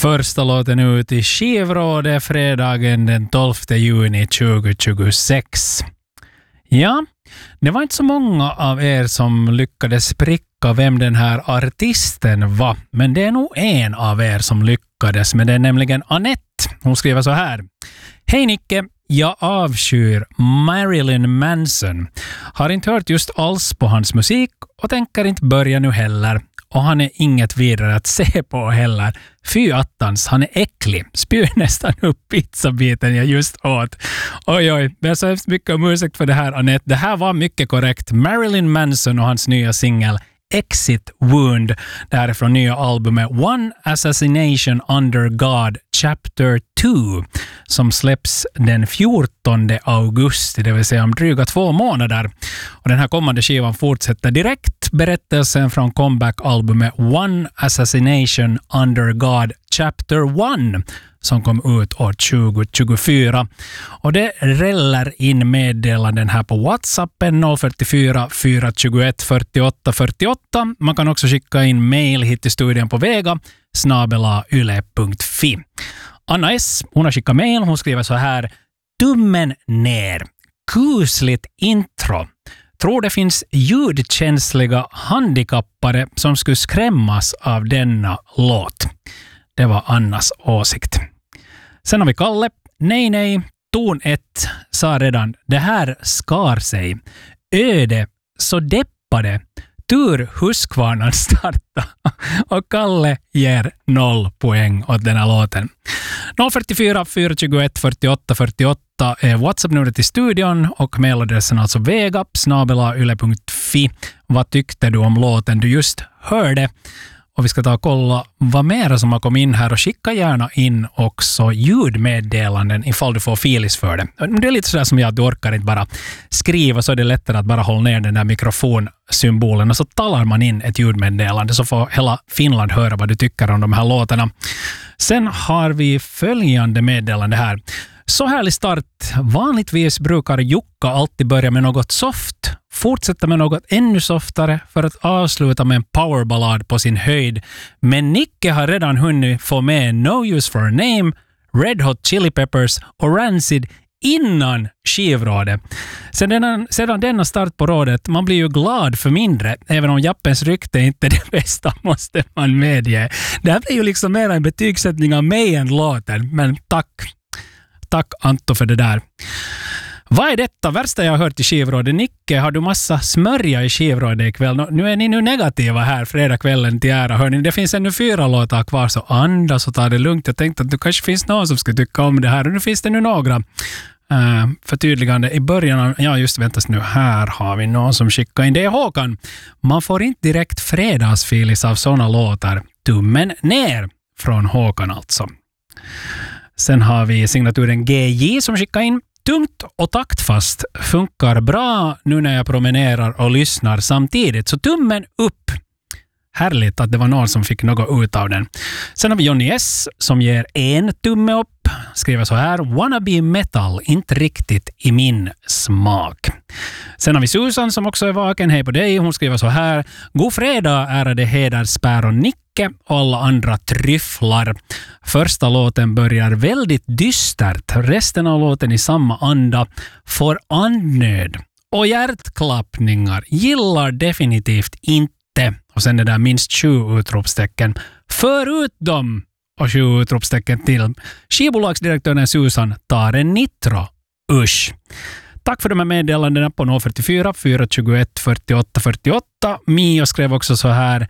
Första låten ut i skivrådet fredagen den 12 juni 2026. Ja, det var inte så många av er som lyckades pricka vem den här artisten var. Men det är nog en av er som lyckades, men det är nämligen Anette. Hon skriver så här. Hej Nicke, jag avskyr Marilyn Manson. Har inte hört just alls på hans musik och tänker inte börja nu heller. Och han är inget vidare att se på heller. Fy attans, han är äcklig. Spyr nästan upp pizzabiten jag just åt. Oj, det är så hemskt mycket om ursäkt för det här, Anette. Det här var mycket korrekt. Marilyn Manson och hans nya singel Exit Wound. Det här är från nya albumet One Assassination Under God Chapter 2 som släpps den 14 augusti, det vill säga om dryga 2 månader. Och den här kommande skivan fortsätter direkt berättelsen från comeback-albumet One Assassination Under God Chapter 1 som kom ut år 2024. Och det räller in meddelanden här på WhatsAppen 044 421 48 48. Man kan också skicka in mail hit till studion på vega@yle.fi. Anna S, hon har skickat mail. Hon skriver så här. Tummen ner. Kusligt intro. Tror det finns ljudkänsliga handikappare som skulle skrämmas av denna låt. Det var Annas åsikt. Sen har vi Kalle. Nej, ton 1 sa redan. Det här skar sig. Öde så deppade. Tur Huskvarnan starta. Och Kalle ger 0 poäng åt den här låten. 044 421 48 48 är WhatsApp-numret till studion och mailadressen alltså vega@yle.fi. Vad tyckte du om låten du just hörde? Och vi ska ta och kolla vad mer som har kommit in här och skicka gärna in också ljudmeddelanden ifall du får filis för det. Det är lite sådär som jag, du orkar inte bara skriva, så är det lättare att bara hålla ner den där mikrofonsymbolen och så talar man in ett ljudmeddelande så får hela Finland höra vad du tycker om de här låtarna. Sen har vi följande meddelande här. Så härlig start. Vanligtvis brukar Jukka alltid börja med något soft, fortsätta med något ännu softare för att avsluta med en powerballad på sin höjd. Men Nicke har redan hunnit få med No Use for a Name, Red Hot Chili Peppers och Rancid innan skivrådet. Sedan denna start på rådet, man blir ju glad för mindre, även om Jappens rykte inte är det bästa, måste man medge. Det här blir ju liksom mer en betygssättning av mig än låten, men tack Anto för det där. Vad är detta? Värsta jag har hört i skivrådet. Nicke, har du massa smörja i skivrådet ikväll? Nu är ni nu negativa här fredagskvällen till ära. Hörni, det finns ännu 4 låtar kvar, så andas och ta det lugnt. Jag tänkte att det kanske finns någon som skulle tycka om det här. Och nu finns det nu några förtydligande i början av, väntas nu, här har vi någon som skickar in. Det är Håkan. Man får inte direkt fredagsfilis av sådana låtar. Tummen ner från Håkan alltså. Sen har vi signaturen GJ som skickar in. Tungt och taktfast funkar bra nu när jag promenerar och lyssnar samtidigt. Så tummen upp. Härligt att det var någon som fick något ut av den. Sen har vi Johnny S som ger 1 tumme upp. Skriver så här. Wannabe metal, inte riktigt i min smak. Sen har vi Susan som också är vaken. Hej på dig. Hon skriver så här. God fredag, ärade Hederspär och Nicke och alla andra tryfflar. Första låten börjar väldigt dystert. Resten av låten i samma anda får andnöd och hjärtklappningar. Gillar definitivt inte. Och sen det där minst 7 utropstecken. Förutom och 7 utropstecken till. Skivbolagsdirektören Susan tar en nitro. Usch. Tack för de här meddelandena på 044 421 48 48. Mio skrev också så här.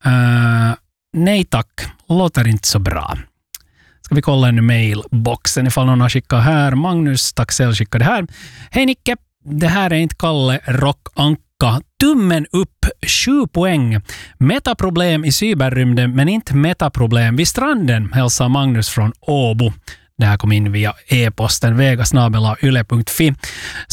Nej tack, låter inte så bra. Ska vi kolla en mailboxen ifall någon har skickat här. Magnus Taxell skickade här. Hej Nicke, det här är inte Kalle Rockanka. Tummen upp, 7 poäng. Metaproblem i cyberrymden men inte metaproblem vid stranden, hälsar Magnus från Åbo. Det här kom in via e-posten vega@yle.fi.